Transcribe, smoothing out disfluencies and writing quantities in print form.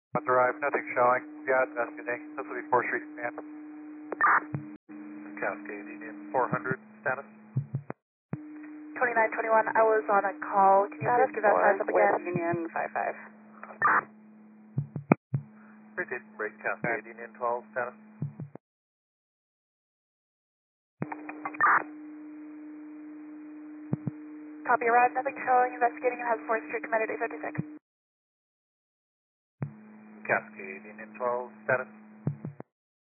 Arrived, nothing showing. Yeah, investigating. This will be 4th Street scan. Cascade Union 400 status. 2921, I was on a call. Can you please give that size up again? Union 55. Rotation break Cascade Union 12 status. Copy, arrived, nothing showing. Investigating and has 4th Street committed 856. Cascade Union 12 status.